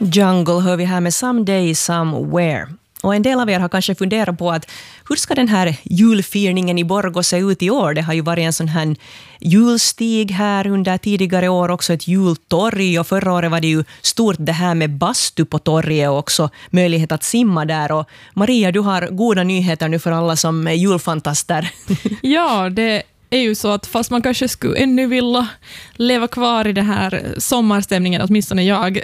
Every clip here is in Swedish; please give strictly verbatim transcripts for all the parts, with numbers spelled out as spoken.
Jungle hör vi här med Someday Somewhere. Och en del av er har kanske funderat på att hur ska den här julfirningen i Borgå se ut i år? Det har ju varit en sån här julstig här under tidigare år, också ett jultorg, och förra året var det ju stort det här med bastu på torget och också möjlighet att simma där. Och Maria, du har goda nyheter nu för alla som är julfantaster. Ja, det är ju så att fast man kanske skulle ännu vilja leva kvar i den här sommarstämningen, åtminstone jag,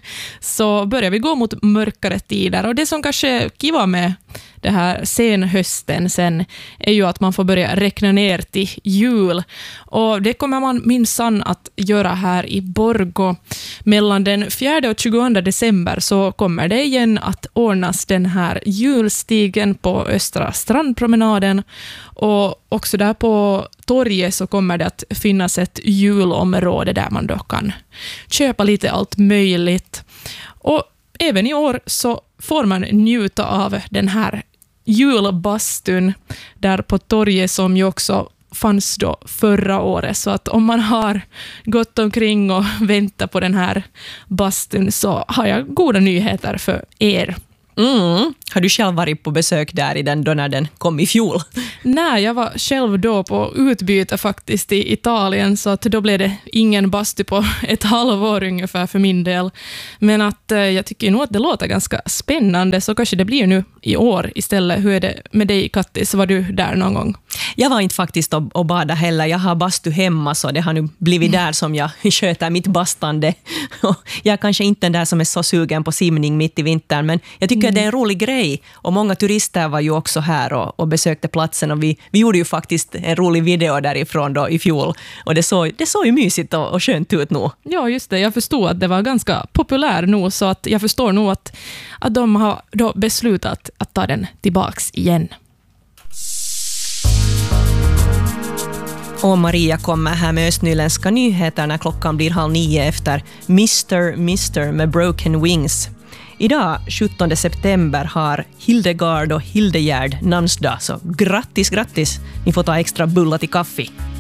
så börjar vi gå mot mörkare tider. Och det som kanske är kiva med det här sen hösten sen är ju att man får börja räkna ner till jul. Och det kommer man minsann att göra här i Borgå. Mellan den fjärde och tjugoandra december så kommer det igen att ordnas den här julstigen på Östra strandpromenaden. Och också där på torget så kommer det att finnas ett julområde där man då kan köpa lite allt möjligt. Och även i år så får man njuta av den här julbastun där på torget som ju också fanns då förra året. Så att om man har gått omkring och väntat på den här bastun så har jag goda nyheter för er. Mm. Har du själv varit på besök där i den då när den kom i fjol? Nej, jag var själv då på utbyte faktiskt i Italien, så att då blev det ingen bastu på ett halvår ungefär för min del. Men att eh, jag tycker nog att det låter ganska spännande, så kanske det blir nu i år istället. Hur är det med dig, Kattis? Var du där någon gång? Jag var inte faktiskt och, och bada heller. Jag har bastu hemma, så det har nu blivit där som jag sköter mitt bastande. Jag är kanske inte den där som är så sugen på simning mitt i vintern, men jag tycker mm. att det är en rolig grej. Och många turister var ju också här och, och besökte platsen, och vi, vi gjorde ju faktiskt en rolig video därifrån då i fjol. Och det såg, det såg ju mysigt och, och skönt ut nu. Ja, just det. Jag förstod att det var ganska populär nu, så att jag förstår nog att, att de har då beslutat att ta den tillbaks igen. Och Maria kommer här med östnyländska nyheter när klockan blir halv nio efter mister mister med Broken Wings. Idag, sjuttonde september, har Hildegard och Hildegärd namnsdag, så grattis, grattis! Ni får ta extra bullar till kaffe.